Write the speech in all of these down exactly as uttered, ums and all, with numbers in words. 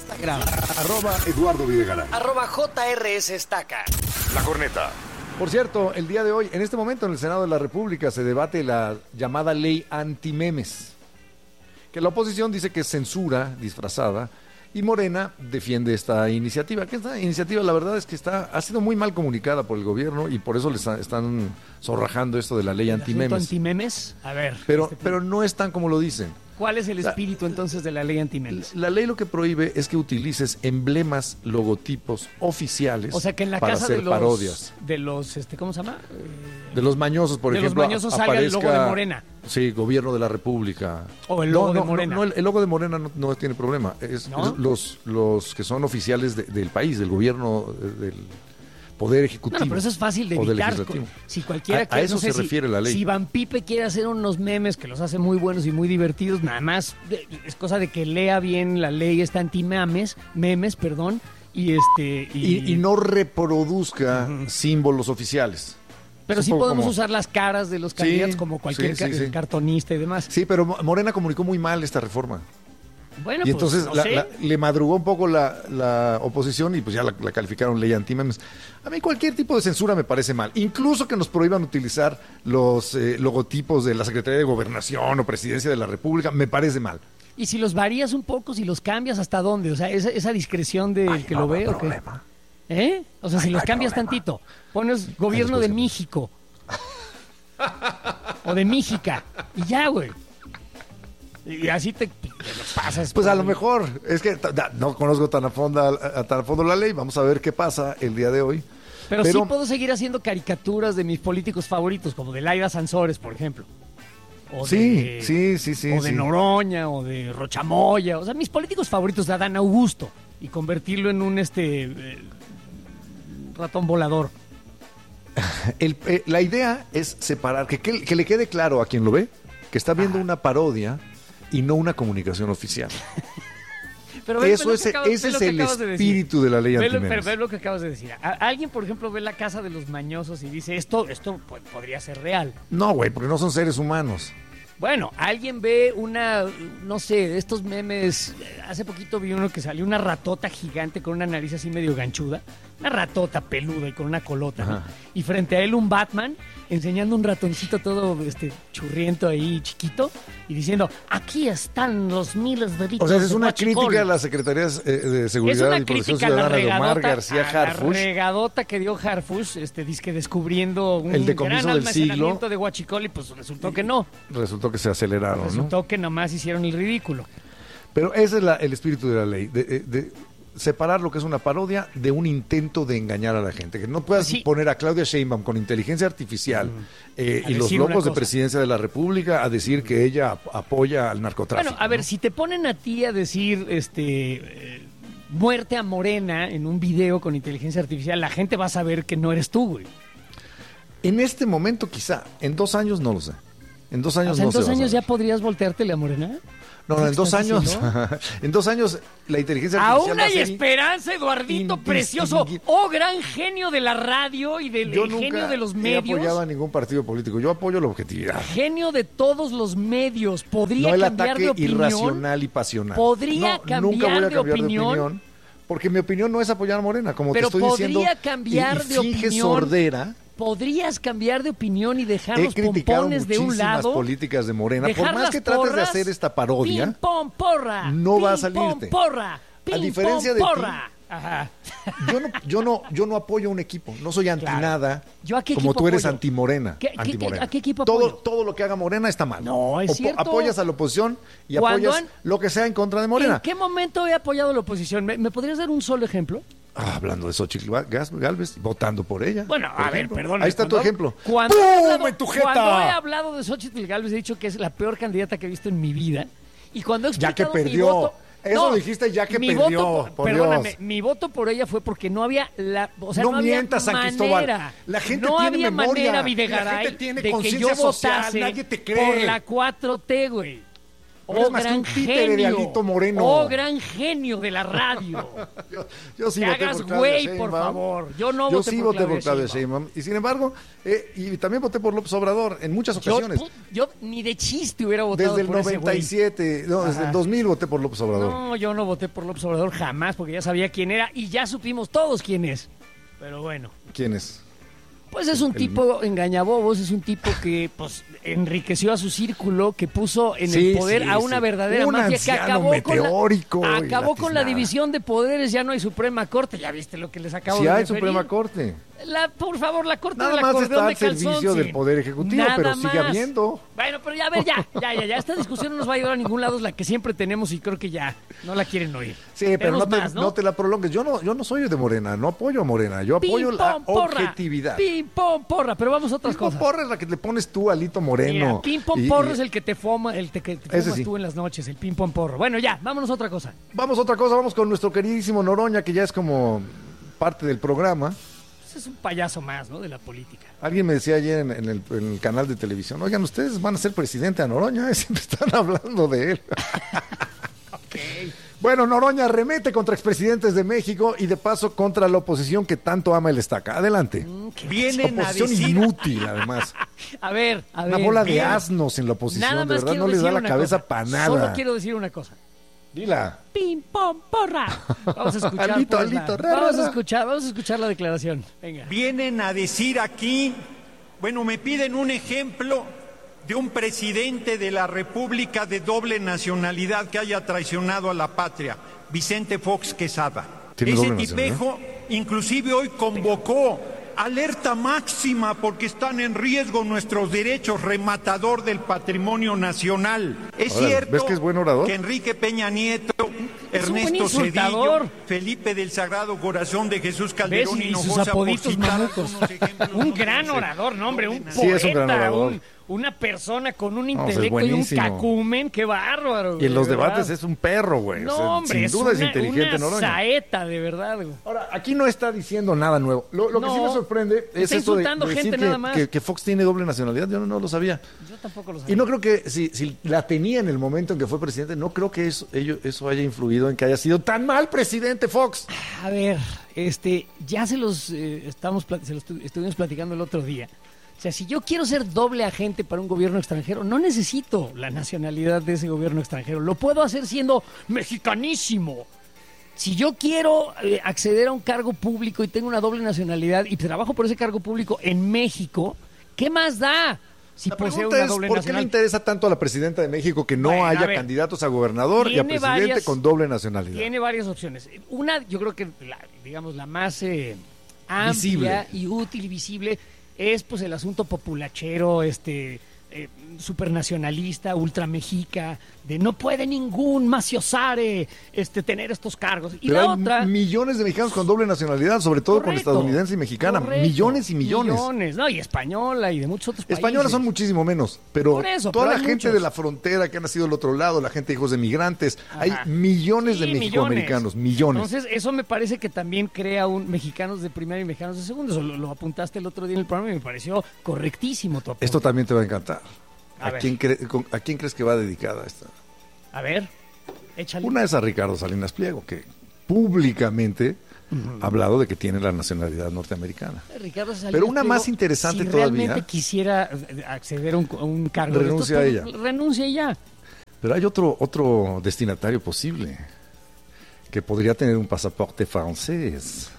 Instagram. Arroba Eduardo Videgaray. Arroba J R S Estaca. La Corneta. Por cierto, el día de hoy, en este momento en el Senado de la República se debate la llamada ley antimemes, que la oposición dice que es censura disfrazada y Morena defiende esta iniciativa. Que esta iniciativa, la verdad es que está ha sido muy mal comunicada por el gobierno y por eso les están zorrajando esto de la ley antimemes. ¿Antimemes? A ver. Pero, este... pero no es tan como lo dicen. ¿Cuál es el espíritu entonces de la ley antimemes? La ley lo que prohíbe es que utilices emblemas, logotipos oficiales, o sea, que en la para casa hacer de los, parodias. De los, este, ¿cómo se llama? Eh, de los mañosos, por de ejemplo. De los mañosos salga el logo de Morena. Sí, gobierno de la República. O el logo no, de no, Morena. No, no, el, el logo de Morena no, no tiene problema. Es, ¿No? es los, los que son oficiales de, del país, del gobierno, del Poder Ejecutivo. No, pero eso es fácil de evitar. Si cualquiera a, quiere, a eso no sé se si, refiere la ley. Si Van Pipe quiere hacer unos memes que los hace muy buenos y muy divertidos, nada más es cosa de que lea bien la ley esta anti-memes, memes, perdón, y este y, y, y no reproduzca uh-huh. símbolos oficiales. Pero sí podemos como... usar las caras de los candidatos sí, como cualquier sí, sí, sí. cartonista y demás. Sí, pero Morena comunicó muy mal esta reforma. Bueno, y pues, entonces no la, sé. la, le madrugó un poco la, la oposición y pues ya la, la calificaron ley antimemes. A mí cualquier tipo de censura me parece mal. Incluso que nos prohíban utilizar los eh, logotipos de la Secretaría de Gobernación o Presidencia de la República, me parece mal. Y si los varías un poco, si los cambias, ¿hasta dónde? O sea, esa, esa discreción del Ay, que no, lo ve, ¿o qué? ¿Eh? O sea, Ay, si los cambias problema. tantito, pones gobierno de México o de Méxica y ya, güey. Y así te, te lo pasas. Pues a lo mejor, es que no conozco tan a fondo, a, a tan a fondo la ley, vamos a ver qué pasa el día de hoy. Pero, Pero sí puedo seguir haciendo caricaturas de mis políticos favoritos, como de Laida Sansores, por ejemplo. O sí, de, sí, sí, sí. O de sí. Noroña, o de Rochamoya. O sea, mis políticos favoritos de Adán Augusto. Y convertirlo en un este eh, ratón volador. El, eh, la idea es separar, que, que, que le quede claro a quien lo ve, que está viendo ah. una parodia y no una comunicación oficial. Pero ve, Eso ve es, acabas, ese es el de espíritu de la ley antimemes. Pero ve lo que acabas de decir. A, alguien, por ejemplo, ve la casa de los mañosos y dice, esto, esto pues, podría ser real. No, güey, porque no son seres humanos. Bueno, alguien ve una, no sé, estos memes. Hace poquito vi uno que salió una ratota gigante con una nariz así medio ganchuda. Una ratota peluda y con una colota. ¿no? Y frente a él un Batman enseñando un ratoncito todo este churriento ahí, chiquito, y diciendo, aquí están los miles de litros. O sea, es una Huachicol. crítica a las secretarías eh, de seguridad y protección ciudadana de Omar García Harfuch. La regadota que dio Harfuch, este, disque descubriendo un el gran del almacenamiento siglo. de Huachicol, y pues resultó que no. Resultó que se aceleraron, Resultó ¿no? que nomás hicieron el ridículo. Pero ese es la, el espíritu de la ley, de, de, de separar lo que es una parodia de un intento de engañar a la gente. Que no puedas sí. poner a Claudia Sheinbaum con inteligencia artificial mm. eh, y los logos de presidencia de la República a decir que ella apoya al narcotráfico. Bueno, a ver, ¿no? si te ponen a ti a decir este eh, muerte a Morena en un video con inteligencia artificial, la gente va a saber que no eres tú, güey. En este momento quizá, en dos años no lo sé. En dos años o sea, no ¿en dos se años ya podrías volteártele a Morena? No, no, en dos años, en dos años la inteligencia artificial. Aún hay esperanza, Eduardito precioso. Oh, gran genio de la radio y del yo genio de los medios. Yo nunca he apoyado a ningún partido político. Yo apoyo la objetividad. Genio de todos los medios. Podría no el cambiar ataque de opinión. Irracional y pasional. Podría no, cambiar, nunca voy a de, cambiar opinión, de opinión. Porque mi opinión no es apoyar a Morena, como pero te estoy diciendo. Podría cambiar y, y de finge opinión. sordera. Podrías cambiar de opinión y dejar He los pompones de un lado. He políticas de Morena. Por más que porras, trates de hacer esta parodia, pim, pom, porra, no pim, va a salirte. Pom, porra, pim, a diferencia pom, de porra. ti, Ajá. Yo no, yo no, yo no apoyo a un equipo. No soy anti claro. nada. ¿Yo a qué como equipo tú eres apoyo? anti-Morena. ¿Qué, anti qué, ¿A qué equipo apoyo? Todo, todo lo que haga Morena está mal. No, es Opo- cierto. Apoyas a la oposición y apoyas han... lo que sea en contra de Morena. ¿En qué momento he apoyado a la oposición? ¿Me, ¿me podrías dar un solo ejemplo? Ah, hablando de Xochitl Gálvez, votando por ella. Bueno, por a ejemplo. ver, perdón. Ahí está cuando, tu ejemplo. Cuando, ¡Pum! he hablado, en tu jeta! cuando he hablado de Xochitl Gálvez he dicho que es la peor candidata que he visto en mi vida. Y cuando he ya que explicado perdió. mi voto... Eso no, dijiste ya que mi perdió. Voto por, por perdóname, Dios. mi voto por ella fue porque no había la, o sea, no, no había mientas, San manera, Cristóbal. La gente no tiene había memoria. manera, Videgaray, La gente tiene de que yo conciencia social. votase Nadie te cree. por la cuatro T, güey. No eres Oh, más que gran un títere de genio. Alito Moreno. Oh, gran genio de la radio. yo, yo sí Te voté hagas por Claudia güey, Sheinbaum. por favor. Yo no Yo voté sí por voté Claudia por Claudia Sheinbaum. Sheinbaum. Y sin embargo, eh, y también voté por López Obrador en muchas Yo, ocasiones. pu- yo ni de chiste hubiera votado Desde el por ese güey. noventa y siete, no, desde el Ajá. dos mil voté por López Obrador. No, yo no voté por López Obrador jamás, porque ya sabía quién era y ya supimos todos quién es. Pero bueno, ¿Quién es? pues es un tipo engañabobos, es un tipo que pues enriqueció a su círculo, que puso en Sí, el poder sí, a una sí. verdadera Un mafia que anciano acabó meteórico con la, y acabó con la latiznada. división de poderes, ya no hay Suprema Corte, ya viste lo que les acabo Si de hay referir. Suprema Corte. La, por favor, la Corte Nada del más acordeón está de al servicio calzón, del sí. Poder Ejecutivo, Nada pero sigue más. habiendo. Bueno, pero ya, a ver, ya, ya, ya, ya, esta discusión no nos va a llevar a ningún lado, es la que siempre tenemos y creo que ya no la quieren oír. Sí, pero Tenemos no te, más, ¿no? te la prolongues. Yo no, yo no soy de Morena, no apoyo a Morena, yo apoyo Pim, la pom, porra. objetividad. Pim, pom, porra, pero vamos a otras Pim, pom, cosas. porra es la que le pones tú a Alito Moreno. Mira, pim pom Y- porro y- es el que te foma, el te- que te Ese fumas sí. tú en las noches, el pim pom porro. Bueno, ya, vámonos a otra cosa. Vamos a otra cosa, vamos con nuestro queridísimo Noroña, que ya es como parte del programa. Ese es un payaso más, ¿no? De la política. Alguien me decía ayer en, en el, en el canal de televisión, oigan, ustedes van a ser presidente a Noroña, ¿eh? Siempre están hablando de él. Bueno, Noroña remete contra expresidentes de México y de paso contra la oposición que tanto ama el estaca. Adelante. Vienen a Oposición decir, inútil, además. A ver, a ver. Una bola de bien. asnos en la oposición, Nada de más verdad, quiero no les da decir la una cabeza cosa. para nada. Solo quiero decir una cosa. Dila. Pim pom porra. Vamos a escuchar. Alito, pues, alito, la- ra, ra, vamos a ra. escuchar, vamos a escuchar la declaración. Venga. vienen a decir aquí, bueno, me piden un ejemplo de un presidente de la República de doble nacionalidad que haya traicionado a la patria, Vicente Fox Quesada. ¿Tiene Ese doble tipejo inclusive hoy convocó alerta máxima porque están en riesgo nuestros derechos, rematador del patrimonio nacional. Es Órale, cierto ¿ves que es buen orador? que Enrique Peña Nieto, Es un buen Ernesto insultador. Cedillo, Felipe del Sagrado Corazón de Jesús ¿Ves? Calderón Y, y sus Hinojosa, por apoditos citar mamucos. algunos ejemplos, Un son gran de- orador, no, hombre, un Sí, es un gran poeta, orador. un- una persona con un pues, es intelecto y un buenísimo. cacumen, qué bárbaro. Y en los de verdad. debates es un perro, güey. No, O sea, hombre, sin es duda una, es inteligente una Noroña. saeta, de verdad. Güey. Ahora, aquí no está diciendo nada nuevo. Lo, lo que No, sí me sorprende es está esto de, insultando de decir gente que, nada más. que- que Fox tiene doble nacionalidad. Yo no, no lo sabía. Yo tampoco lo sabía. Y no creo que, si, si la tenía en el momento en que fue presidente, no creo que eso, ello- eso haya influido en que haya sido tan mal presidente Fox. A ver, este, ya se los eh, estamos plat- se los estu- estuvimos platicando el otro día. O sea, si yo quiero ser doble agente para un gobierno extranjero, no necesito la nacionalidad de ese gobierno extranjero. Lo puedo hacer siendo mexicanísimo. Si yo quiero eh, acceder a un cargo público y tengo una doble nacionalidad y trabajo por ese cargo público en México, ¿qué más da? Si La poseo pregunta una es, doble ¿por qué le nacionalidad. interesa tanto a la presidenta de México que no Bueno, a haya ver, candidatos a gobernador y a tiene presidente varias- con doble nacionalidad? Tiene varias opciones. Una, yo creo que, la, digamos, la más eh, amplia Visible. y útil y visible es pues el asunto populachero, este, eh, supernacionalista, ultramexica, de no puede ningún maciosare este, tener estos cargos. Y Pero la hay otra... millones de mexicanos con doble nacionalidad, sobre todo con Correcto, estadounidense y mexicana. correcto. Millones y millones. Millones, no, y española y de muchos otros países. Españolas son muchísimo menos, pero Por eso, toda pero la hay gente muchos. de la frontera que ha nacido del otro lado, la gente de hijos de migrantes, Ajá. hay millones de Sí, mexicoamericanos, millones. Entonces, eso me parece que también crea un mexicanos de primera y mexicanos de segunda. Eso lo, lo apuntaste el otro día en el programa y me pareció correctísimo tu apunte. Esto también te va a encantar. A ¿A, ver. quién cre- con- ¿A quién crees que va dedicada esta? A ver, échale. Una es a Ricardo Salinas Pliego, que públicamente ha hablado de que tiene la nacionalidad norteamericana. Ricardo Salinas Pero una Pliego, más interesante si todavía. realmente quisiera eh, acceder a un, a un cargo de Renuncia estos, a pues, ella. renuncia y ya. Pero hay otro, otro destinatario posible, que podría tener un pasaporte francés.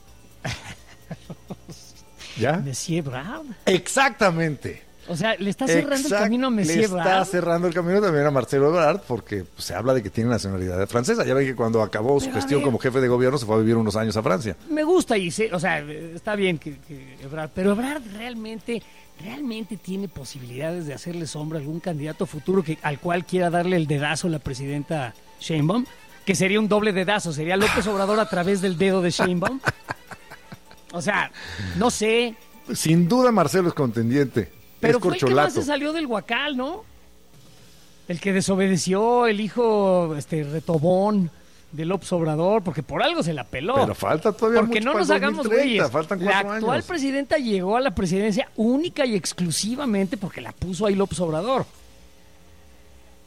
¿Ya? Monsieur Brad. Exactamente. O sea, le está cerrando el Exact- camino a Le Monsieur está Brad. cerrando el camino también a Marcelo Ebrard, porque pues, se habla de que tiene nacionalidad francesa. Ya ven que cuando acabó su Pero, a gestión ver. como jefe de gobierno se fue a vivir unos años a Francia. Me gusta y sé, o sea, eh, está bien que, que Ebrard, pero Ebrard realmente, realmente tiene posibilidades de hacerle sombra a algún candidato futuro que, al cual quiera darle el dedazo la presidenta Sheinbaum, que sería un doble dedazo, sería López Obrador a través del dedo de Sheinbaum. O sea, no sé, Sin duda Marcelo es contendiente. pero es fue el que más corcholato. se salió del huacal, ¿no? El que desobedeció, el hijo este retobón de López Obrador, porque por algo se la peló. Pero falta todavía Porque mucho no para nos el hagamos dos mil treinta, güeyes. faltan La cuatro actual años. presidenta llegó a la presidencia única y exclusivamente porque la puso ahí López Obrador.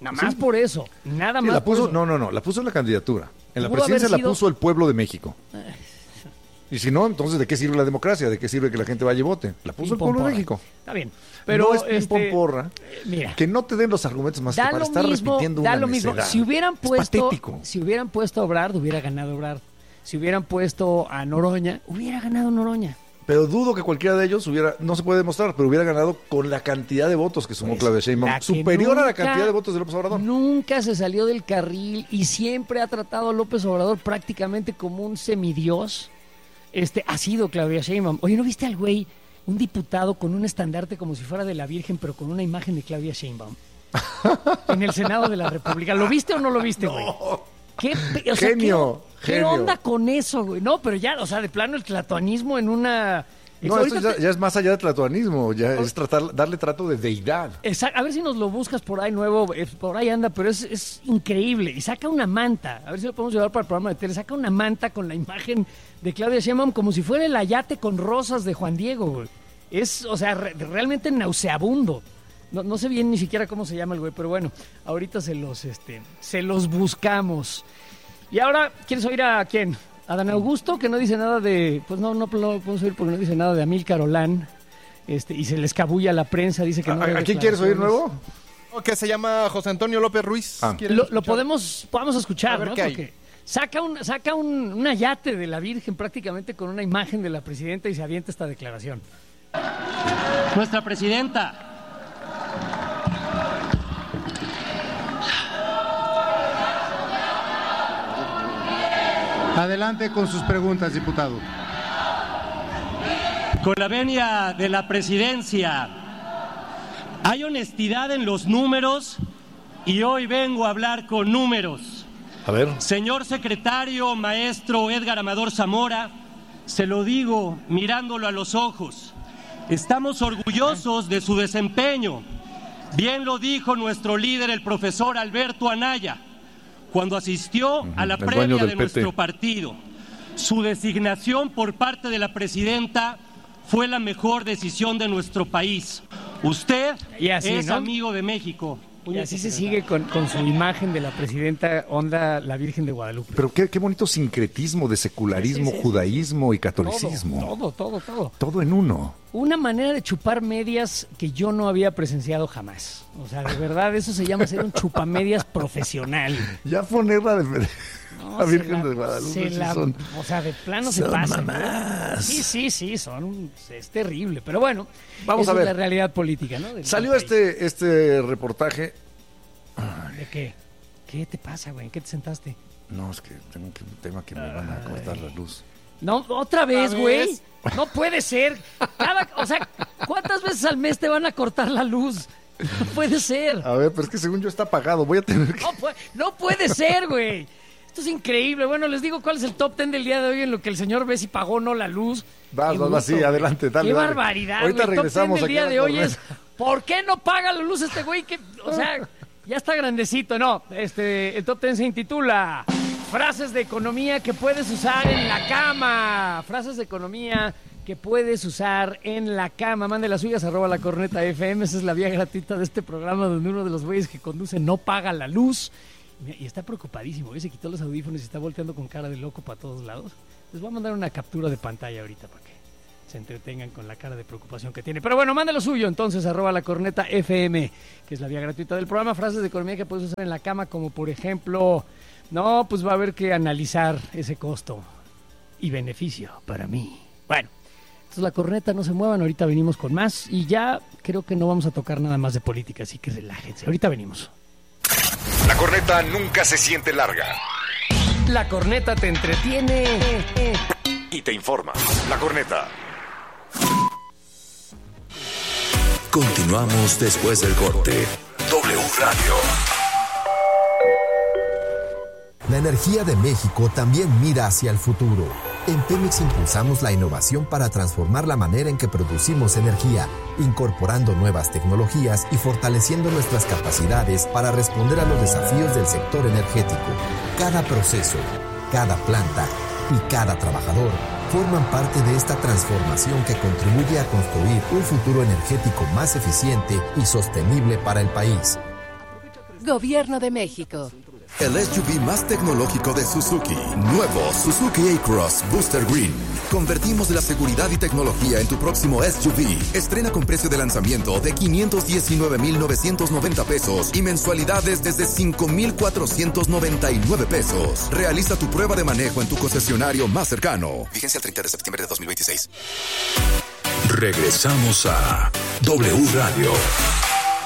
Nada más Sí. por eso. Nada Sí, más la puso, por eso. no, no, no, la puso en la candidatura. En la Pudo presidencia haber la sido- puso el pueblo de México. Y si no, entonces, ¿de qué sirve la democracia? ¿De qué sirve que la gente vaya y vote? La puso el pueblo de Pim-pom-porra. México. Está bien. Pero no es este, ping-pong-porra. mira. Que no te den los argumentos más que Da para lo estar mismo, repitiendo da una lo mismo. necedad. Si hubieran Es puesto, patético. si hubieran puesto a Obrador, hubiera ganado Obrador. Si hubieran puesto a Noroña, hubiera ganado Noroña. Pero dudo que cualquiera de ellos hubiera, no se puede demostrar, pero hubiera ganado con la cantidad de votos que sumó Pues, Claudia Sheinbaum, la que superior a la nunca- cantidad de votos de López Obrador. Nunca se salió del carril y siempre ha tratado a López Obrador prácticamente como un semidios. Este ha sido Claudia Sheinbaum. Oye, ¿no viste al güey, un diputado con un estandarte como si fuera de la Virgen, pero con una imagen de Claudia Sheinbaum? En el Senado de la República. ¿Lo viste o no lo viste, güey? ¿Qué, pe- o sea, Genio, ¿qué, qué genio. onda con eso, güey? No, pero ya, o sea, de plano el tlatoanismo en una... No, Ahorita esto ya, te- ya es más allá de tlatoanismo, ya es tratar, darle trato de deidad. Exacto. A ver si nos lo buscas por ahí nuevo, eh, por ahí anda, pero es, es increíble. Y saca una manta, a ver si lo podemos llevar para el programa de tele, saca una manta con la imagen de Claudia Sheinbaum como si fuera el ayate con rosas de Juan Diego, güey. Es, o sea, re- realmente nauseabundo. No, no sé bien ni siquiera cómo se llama el güey, pero bueno, ahorita se los, este, se los buscamos. Y ahora, ¿quieres oír a quién? A Dan Augusto, que no dice nada de... Pues no, no, no podemos oír porque no dice nada de Amílcar Olán. Este, y se le escabulla a la prensa, dice que no... ¿A, dé a quién quieres oír declaraciones. nuevo? Que se llama José Antonio López Ruiz. Ah. ¿Quieren Lo, lo escuchar? podemos, podemos escuchar, A ver ¿no? qué hay. Porque saca un, saca un, un ayate de la Virgen prácticamente con una imagen de la presidenta y se avienta esta declaración. Nuestra presidenta. Adelante con sus preguntas, diputado. Con la venia de la presidencia, hay honestidad en los números y hoy vengo a hablar con números. A ver. Señor secretario, maestro Edgar Amador Zamora, se lo digo mirándolo a los ojos. Estamos orgullosos de su desempeño. Bien lo dijo nuestro líder, el profesor Alberto Anaya, cuando asistió a la el dueño previa del de P T. nuestro partido. Su designación por parte de la presidenta fue la mejor decisión de nuestro país. Usted Y así, es ¿no? amigo de México. Y así se sigue con, con su imagen de la presidenta onda la Virgen de Guadalupe. Pero qué, qué bonito sincretismo de secularismo, Sí, sí, sí, judaísmo y Todo, catolicismo. todo, todo, todo. Todo en uno. Una manera de chupar medias que yo no había presenciado jamás. O sea, de verdad, eso se llama ser un chupamedias profesional. Ya ponerla de No, la se Virgen la- de Guadalupe. se sí la- son- o sea, de plano se son pasa. mamás. Sí, sí, sí, son, es terrible. Pero bueno, Vamos esa a es ver. la realidad política, ¿no? Del- Salió del país. este, este reportaje. ¿De qué? ¿Qué te pasa, güey? ¿En qué te sentaste? No, es que tengo que- un tema que me van a cortar la luz. No, otra vez, ¿Otra güey. vez? No puede ser. Cada, o sea, ¿cuántas veces al mes te van a cortar la luz? No puede ser. A ver, pero es que según yo está apagado. Voy a tener que. No, puede, no puede ser, güey. Esto es increíble. Bueno, les digo cuál es el top ten del día de hoy en lo que el señor ve si pagó o no la luz. Vas, Qué vas, vas, sí, gusto, adelante, güey. dale, Qué dale. barbaridad, Ahorita güey. El top regresamos ten del aquí día a la de hoy es corneta. ¿por qué no paga la luz este güey? Que, o sea, ya está grandecito. No, este, el top ten se intitula Frases de economía que puedes usar en la cama. Frases de economía que puedes usar en la cama. Mande las suyas, arroba la corneta F M. Esa es la vía gratuita de este programa donde uno de los güeyes que conduce no paga la luz. Y está preocupadísimo, ¿eh? Se quitó los audífonos y está volteando con cara de loco para todos lados. Les voy a mandar una captura de pantalla ahorita para que se entretengan con la cara de preocupación que tiene. Pero bueno, mande lo suyo entonces, arroba la corneta F M, que es la vía gratuita del programa. Frases de economía que puedes usar en la cama, como por ejemplo, no, pues va a haber que analizar ese costo y beneficio para mí. Bueno, entonces la corneta, no se muevan, ahorita venimos con más y ya creo que no vamos a tocar nada más de política, así que relájense. Ahorita venimos. La corneta nunca se siente larga La corneta te entretiene y te informa. La corneta. Continuamos después del corte. W Radio. La energía de México también mira hacia el futuro. En Pemex impulsamos la innovación para transformar la manera en que producimos energía, incorporando nuevas tecnologías y fortaleciendo nuestras capacidades para responder a los desafíos del sector energético. Cada proceso, cada planta y cada trabajador forman parte de esta transformación que contribuye a construir un futuro energético más eficiente y sostenible para el país. Gobierno de México. El S U V más tecnológico de Suzuki. Nuevo Suzuki A-Cross Booster Green. Convertimos la seguridad y tecnología en tu próximo S U V. Estrena con precio de lanzamiento de quinientos diecinueve mil novecientos noventa pesos y mensualidades desde cinco mil cuatrocientos noventa y nueve pesos. Realiza tu prueba de manejo en tu concesionario más cercano. Vigencia el treinta de septiembre de dos mil veintiséis. Regresamos a W Radio.